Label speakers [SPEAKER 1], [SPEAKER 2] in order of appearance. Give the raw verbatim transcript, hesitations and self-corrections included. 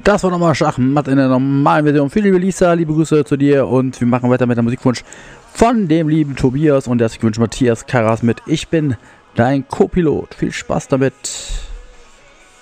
[SPEAKER 1] Das war nochmal Schachmatt in der normalen Version. Viele liebe Lisa, liebe Grüße zu dir und wir machen weiter mit der Musikwunsch von dem lieben Tobias und der Musikwunsch Matthias Karas mit Ich bin dein Co-Pilot. Viel Spaß damit.